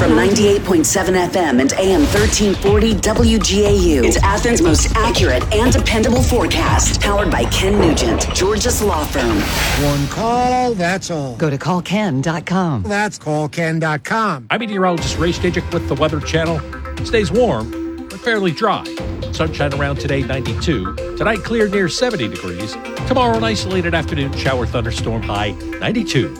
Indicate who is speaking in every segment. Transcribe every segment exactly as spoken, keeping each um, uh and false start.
Speaker 1: From ninety-eight point seven F M and A M thirteen forty W G A U. It's Athens' most accurate and dependable forecast. Powered by Ken Nugent, Georgia's law firm.
Speaker 2: One call, that's all.
Speaker 3: Go to call ken dot com.
Speaker 2: That's call ken dot com.
Speaker 4: I'm meteorologist Ray Stajic with the Weather Channel. It stays warm, but fairly dry. Sunshine around today, ninety-two. Tonight, clear near seventy degrees. Tomorrow, an isolated afternoon shower thunderstorm high, ninety-two.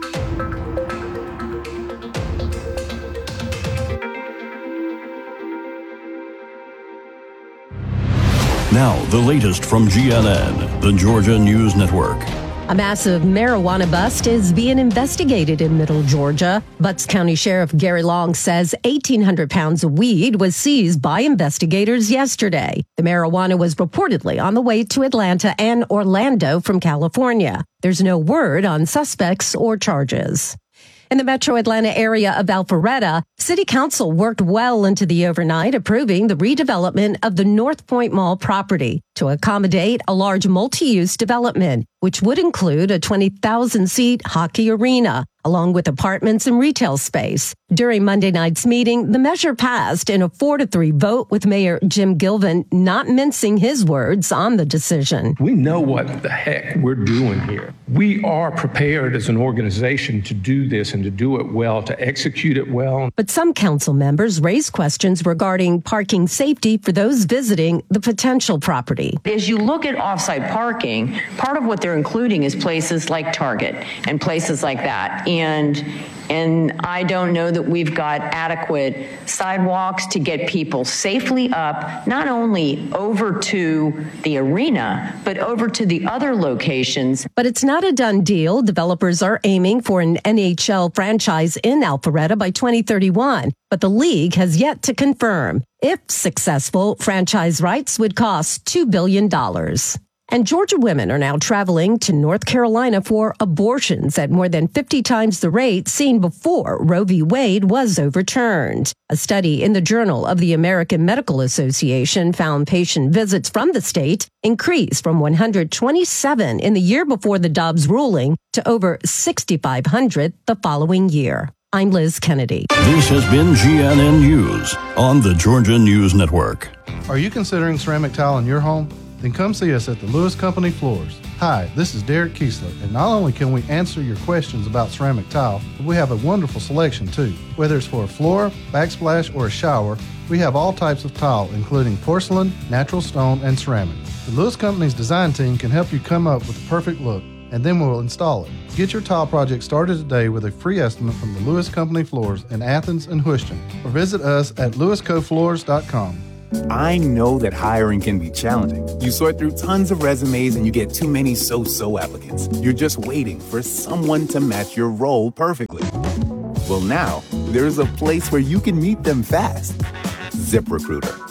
Speaker 5: Now, the latest from G N N, the Georgia News Network.
Speaker 6: A massive marijuana bust is being investigated in Middle Georgia. Butts County Sheriff Gary Long says eighteen hundred pounds of weed was seized by investigators yesterday. The marijuana was reportedly on the way to Atlanta and Orlando from California. There's no word on suspects or charges. In the metro Atlanta area of Alpharetta, City Council worked well into the overnight, approving the redevelopment of the North Point Mall property to accommodate a large multi-use development, which would include a twenty thousand seat hockey arena, along with apartments and retail space. During Monday night's meeting, the measure passed in a four to three vote, with Mayor Jim Gilvin not mincing his words on the decision.
Speaker 7: We know what the heck we're doing here. We are prepared as an organization to do this and to do it well, to execute it well.
Speaker 6: But some council members raised questions regarding parking safety for those visiting the potential property.
Speaker 8: As you look at off-site parking, part of what they're including is places like Target and places like that. And and I don't know that we've got adequate sidewalks to get people safely up, not only over to the arena, but over to the other locations.
Speaker 6: But it's not a done deal. Developers are aiming for an N H L franchise in Alpharetta by twenty thirty-one, but the league has yet to confirm. If successful, franchise rights would cost two billion dollars. And Georgia women are now traveling to North Carolina for abortions at more than fifty times the rate seen before Roe v. Wade was overturned. A study in the Journal of the American Medical Association found patient visits from the state increased from one hundred twenty-seven in the year before the Dobbs ruling to over sixty-five hundred the following year. I'm Liz Kennedy.
Speaker 5: This has been G N N News on the Georgia News Network.
Speaker 9: Are you considering ceramic tile in your home? Then come see us at the Lewis Company Floors. Hi, this is Derek Kiesler, and not only can we answer your questions about ceramic tile, but we have a wonderful selection too. Whether it's for a floor, backsplash, or a shower, we have all types of tile, including porcelain, natural stone, and ceramic. The Lewis Company's design team can help you come up with the perfect look, and then we'll install it. Get your tile project started today with a free estimate from the Lewis Company Floors in Athens and Houston, or visit us at lewis co floors dot com.
Speaker 10: I know that hiring can be challenging. You sort through tons of resumes and you get too many so-so applicants. You're just waiting for someone to match your role perfectly. Well, now, there's a place where you can meet them fast. ZipRecruiter.